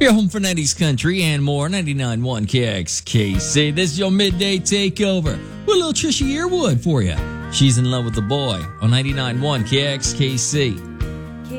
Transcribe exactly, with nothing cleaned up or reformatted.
Your home for nineties country and more. ninety-nine point one K X K C. This is your midday takeover with little Trisha Yearwood for you. She's in love with the boy on ninety-nine point one K X K C.